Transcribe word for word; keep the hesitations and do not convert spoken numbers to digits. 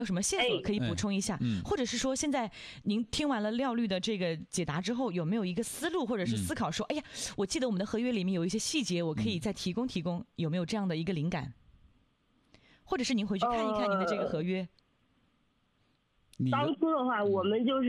有什么线索可以补充一下、 哎嗯、 或者是说现在您听完了廖律的这个解答之后，有没有一个思路或者是思考说、嗯、哎呀，我记得我们的合约里面有一些细节我可以再提供提供、嗯、有没有这样的一个灵感？或者是您回去看一看您的这个合约、 呃、 当初的话我们就是